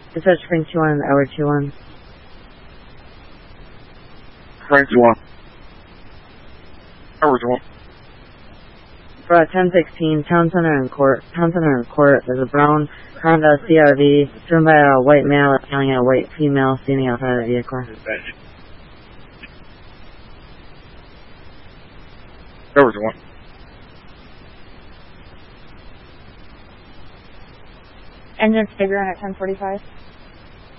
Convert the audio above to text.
Dispatch Spring 2-1, hour 2-1. Spring 2-1. Hour 2-1. For 1016, Town Center and Court. There's a brown Honda CRV driven by a white male yelling at a white female standing outside the vehicle. Hour 2-1. Engine figuring at 1045.